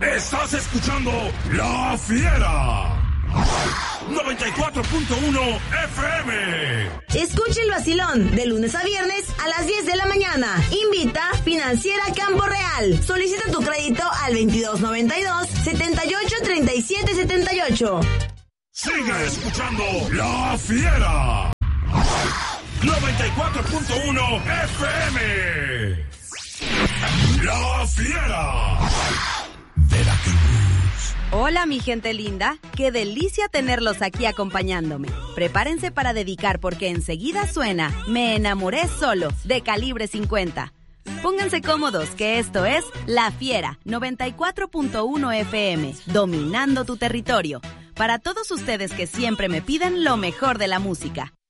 Estás escuchando La Fiera 94.1 FM. Escucha el vacilón de lunes a viernes a las 10 de la mañana. Invita Financiera Campo Real. Solicita tu crédito al 2292-783778. Sigue escuchando La Fiera 94.1 FM. La Fiera. Veracruz. Hola mi gente linda, qué delicia tenerlos aquí acompañándome. Prepárense para dedicar porque enseguida suena Me enamoré solo de Calibre 50. Pónganse cómodos que esto es La Fiera 94.1 FM, dominando tu territorio. Para todos ustedes que siempre me piden lo mejor de la música.